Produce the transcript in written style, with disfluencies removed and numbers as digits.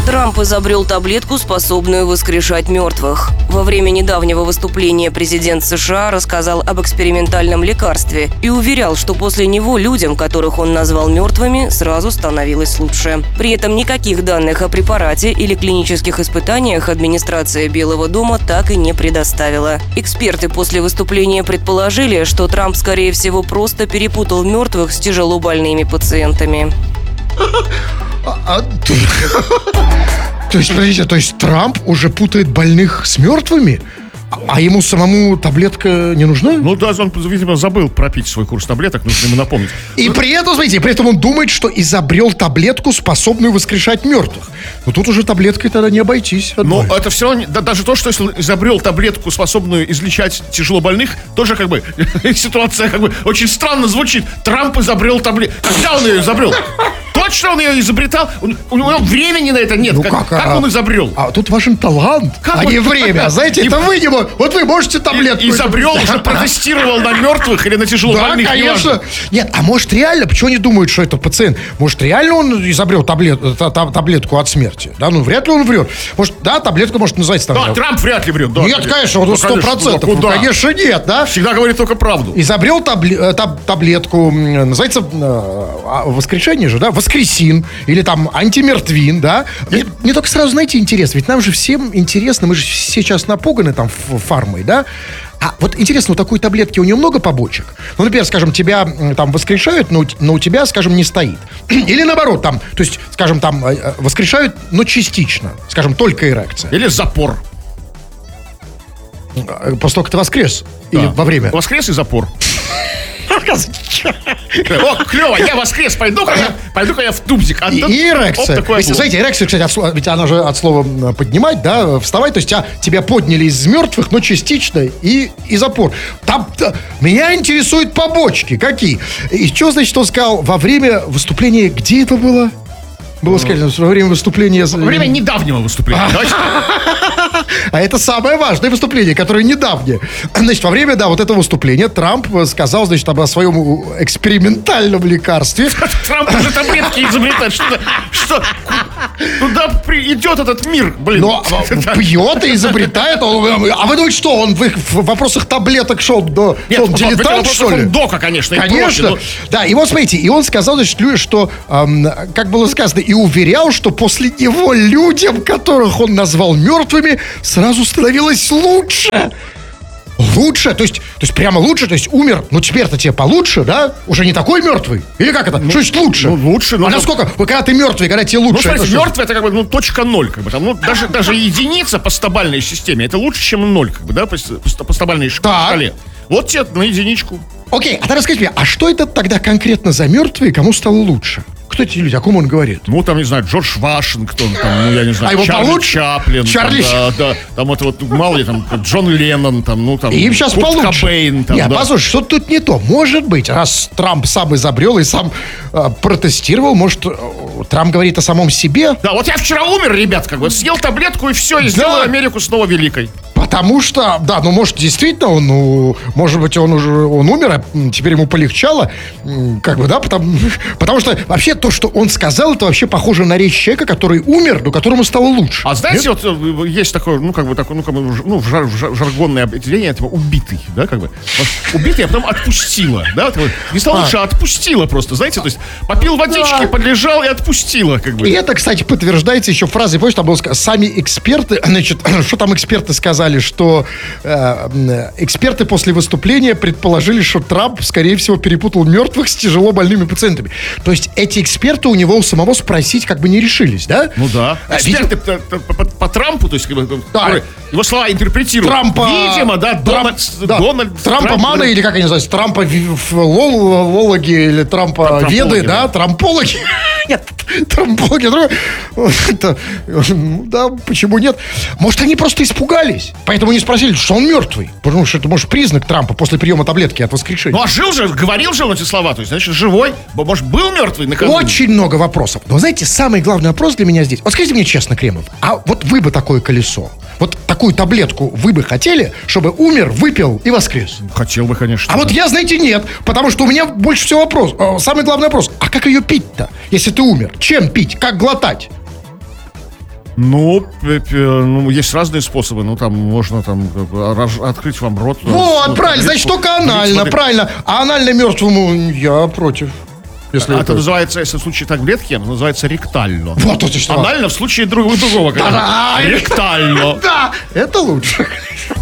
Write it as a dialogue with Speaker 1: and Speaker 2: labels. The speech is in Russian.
Speaker 1: Трамп изобрел таблетку, способную воскрешать мертвых. Во время недавнего выступления президент США рассказал об экспериментальном лекарстве и уверял, что после него людям, которых он назвал мертвыми, сразу становилось лучше. При этом никаких данных о препарате или клинических испытаниях администрация Белого дома так и не предоставила. Эксперты после выступления предположили, что Трамп, скорее всего, просто перепутал мертвых с тяжело больными пациентами.
Speaker 2: То есть, подождите, Трамп уже путает больных с мертвыми? А ему самому таблетка не нужна?
Speaker 3: Ну да, он, видимо, забыл пропить свой курс таблеток, нужно ему напомнить.
Speaker 2: И при этом, смотрите, он думает, что изобрел таблетку, способную воскрешать мертвых. Но тут уже таблеткой тогда не обойтись.
Speaker 3: Но это все равно, даже то, что если он изобрел таблетку, способную излечать тяжело больных, тоже как бы ситуация как бы очень странно звучит. Трамп изобрел таблетку. Когда он ее изобрел? Точно он ее изобретал? У него времени на это нет.
Speaker 2: Ну
Speaker 3: как он изобрел?
Speaker 2: А тут важен талант, не время. Знаете, это вы не можете. Вот вы можете таблетку.
Speaker 3: Изобрел, уже протестировал на мертвых или на тяжело больных.
Speaker 2: Да, конечно. Нет, а может реально, почему они думают, что это пациент? Может реально он изобрел таблетку от смерти? Да, ну вряд ли он врет. Может, да, таблетка может называться там.
Speaker 3: Да, Трамп вряд ли врет. Да,
Speaker 2: нет, конечно, он 100%. Конечно, нет, да?
Speaker 3: Всегда говорит только правду.
Speaker 2: Изобрел таблетку, называется воскрешение же, да? Воскресин или там антимертвин, да? Мне только сразу, знаете, интересно, ведь нам же всем интересно, мы же все сейчас напуганы там фармой, да? А вот интересно, у такой таблетки у нее много побочек? Ну, например, скажем, тебя там воскрешают, но у тебя, скажем, не стоит. Или наоборот, там, то есть, скажем, там воскрешают, но частично. Скажем, только эрекция.
Speaker 3: Или запор.
Speaker 2: После того, как ты воскрес? Да. Или во время?
Speaker 3: Воскрес и запор. О, клево, я воскрес, пойду-ка я в тубзик.
Speaker 2: И эрекция. Смотрите, эрекция, кстати, ведь она же от слова поднимать, да, вставать, то есть тебя подняли из мертвых, но частично, и запор. Меня интересуют побочки, какие? И что, значит, он сказал во время выступления, где это было? Было сказано, во время выступления...
Speaker 3: Во время недавнего выступления.
Speaker 2: А это самое важное выступление, которое недавнее. Значит, во время, вот этого выступления Трамп сказал, значит, о своем экспериментальном лекарстве.
Speaker 3: Трамп уже таблетки изобретает. Что? Куда идет этот мир, блин?
Speaker 2: Но пьет и изобретает. А вы думаете, что он в вопросах таблеток шел до...
Speaker 3: Нет, он дилетант, что ли? Дока, конечно.
Speaker 2: Конечно. Да, и вот смотрите, и он сказал, значит, что, как было сказано, и уверял, что после него людям, которых он назвал мертвыми, сразу становилось лучше. Лучше? То есть прямо лучше? То есть умер, ну теперь-то тебе получше, да? Уже не такой мертвый? Или как это? Что значит лучше?
Speaker 3: Ну, лучше.
Speaker 2: А насколько? Когда ты мертвый, когда тебе лучше?
Speaker 3: Ну, смотрите, мертвый это как бы, точка ноль, как бы там, даже единица по стабильной системе, это лучше, чем ноль, как бы, да, по стабильной шкале. Вот тебе на единичку.
Speaker 2: Окей, а ты расскажи мне, а что это тогда конкретно за мертвые, кому стало лучше? Кто эти люди, о ком он говорит?
Speaker 3: Ну, там, не знаю, Джордж Вашингтон, там, я не знаю,
Speaker 2: его
Speaker 3: Чарли
Speaker 2: получше?
Speaker 3: Чаплин.
Speaker 2: Чарли...
Speaker 3: Да, там вот, мало ли, там, Джон Леннон, там,
Speaker 2: им сейчас
Speaker 3: Курт
Speaker 2: получше.
Speaker 3: Кобейн, там,
Speaker 2: Нет, послушай, что тут не то. Может быть, раз Трамп сам изобрел и сам протестировал, может, Трамп говорит о самом себе?
Speaker 3: Да, вот я вчера умер, ребят, как бы, съел таблетку и все, и сделал Америку снова великой.
Speaker 2: Потому что, да, может, действительно, может быть, он умер, а теперь ему полегчало, как бы, да, потому что вообще то, что он сказал, это вообще похоже на речь человека, который умер, но которому стало лучше.
Speaker 3: А знаете, нет? Вот есть такое, жаргонное определение этого убитый, да, как бы. Убитый, а потом отпустила, да, не стало лучше, а отпустила просто, знаете, то есть попил водички, подлежал и отпустила, как бы.
Speaker 2: И это, кстати, подтверждается еще фразой, помнишь, там было сказано, сами эксперты, значит, что там эксперты сказали, что эксперты после выступления предположили, что Трамп, скорее всего, перепутал мертвых с тяжело больными пациентами. То есть эти эксперты у него у самого спросить как бы не решились, да?
Speaker 3: Ну да. Эксперты по Трампу, то есть его слова интерпретируют.
Speaker 2: Трампа...
Speaker 3: Видимо, да, Дональд...
Speaker 2: Трампоманы, или как они называются, трампологи или трамповеды, да, трампологи. Нет, трампологи. Да, почему нет? Может, они просто испугались. Поэтому не спросили, что он мертвый. Потому что это, может, признак Трампа после приема таблетки от воскрешения.
Speaker 3: Ну, а жил же, говорил же он эти слова. То есть, значит, живой. Может, был мертвый накануне?
Speaker 2: Очень много вопросов. Но, знаете, самый главный вопрос для меня здесь. Вот скажите мне честно, Кремов, а вот вы бы такое колесо, вот такую таблетку вы бы хотели, чтобы умер, выпил и воскрес?
Speaker 3: Хотел бы, конечно.
Speaker 2: А вот я, знаете, нет. Потому что у меня больше всего вопрос. Самый главный вопрос. А как ее пить-то, если ты умер? Чем пить? Как глотать?
Speaker 3: Ну, есть разные способы. Ну, там можно там открыть вам рот.
Speaker 2: Вот, правильно, значит, только анально, правильно. А анально мертвому я против. Если
Speaker 3: это называется, если в случае таблетки, это называется ректально.
Speaker 2: Вот это что.
Speaker 3: Анально в случае другого.
Speaker 2: Да,
Speaker 3: Ректально.
Speaker 2: да, это лучше.